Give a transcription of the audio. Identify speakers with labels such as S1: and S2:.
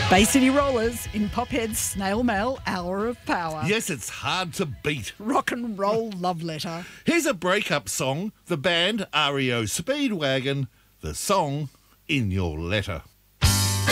S1: Bay City Rollers in Pophead's Snail Mail Hour of Power.
S2: Yes, it's hard to beat.
S1: Rock and roll love letter.
S2: Here's a breakup song, the band REO Speedwagon, the song In Your Letter.